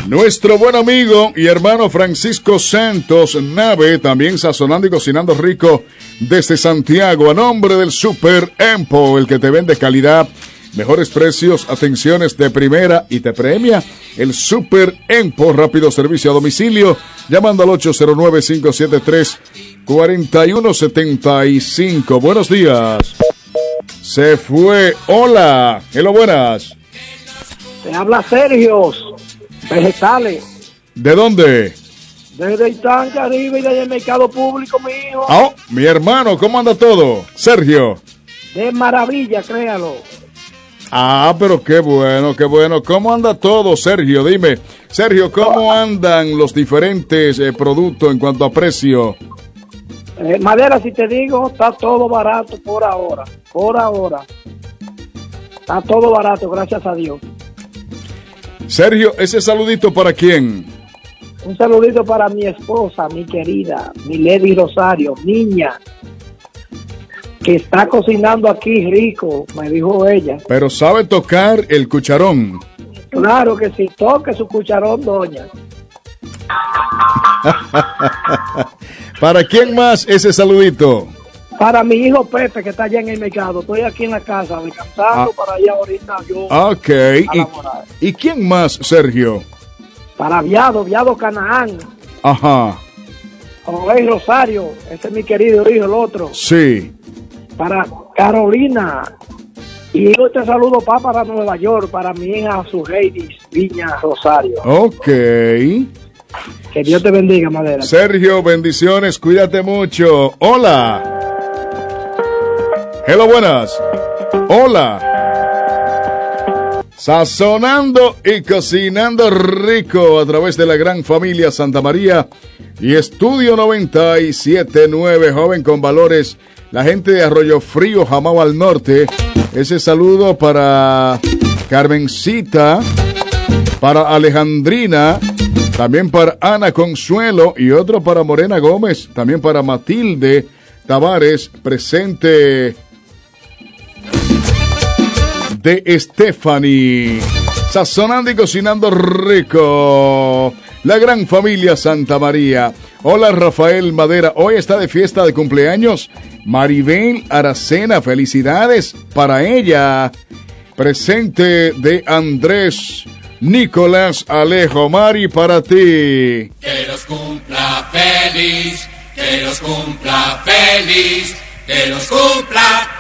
Nuestro buen amigo y hermano Francisco Santos Nave, también sazonando y cocinando rico desde Santiago, a nombre del Super Empo, el que te vende calidad, mejores precios, atenciones de primera y te premia. El Super Empo, rápido servicio a domicilio, llamando al 809-573-4175. Buenos días. Se fue. Hola. Hello, buenas. Te habla Sergio. Vegetales. ¿De dónde? Desde Itán, Caribe y desde el mercado público, mi hijo. Oh, mi hermano, ¿cómo anda todo? Sergio. De maravilla, créalo. Ah, pero qué bueno, qué bueno. ¿Cómo anda todo, Sergio? Dime, Sergio, ¿cómo andan los diferentes productos en cuanto a precio? Madera, si te digo, está todo barato por ahora. Por ahora. Está todo barato, gracias a Dios. Sergio, ¿ese saludito para quién? Un saludito para mi esposa, mi querida, mi Lady Rosario, niña, que está cocinando aquí rico, me dijo ella. Pero sabe tocar el cucharón. Claro que sí, toque su cucharón, doña. ¿Para quién más ese saludito? Para mi hijo Pepe, que está allá en el mercado. Estoy aquí en la casa descansando para allá ahorita yo. Ok. ¿Y quién más, Sergio? Para Viado Canaán. Ajá. Jorge Rosario, ese es mi querido hijo, el otro. Sí. Para Carolina. Y yo te saludo para Nueva York, para mi hija Suheidis Viña Rosario. Ok. Que Dios te bendiga, Madera. Sergio, bendiciones, cuídate mucho. Hola. Hello, buenas. Hola. Sazonando y cocinando rico a través de la gran familia Santa María y Estudio 97.9, joven con valores. La gente de Arroyo Frío, Jamao al norte. Ese saludo para Carmencita, para Alejandrina, también para Ana Consuelo y otro para Morena Gómez, también para Matilde Tavares, presente de Stephanie. Sazonando y cocinando rico. La gran familia Santa María. Hola, Rafael Madera. Hoy está de fiesta de cumpleaños Maribel Aracena. Felicidades para ella. Presente de Andrés Nicolás Alejo. Mari, para ti. Que los cumpla feliz. Que los cumpla feliz. Que los cumpla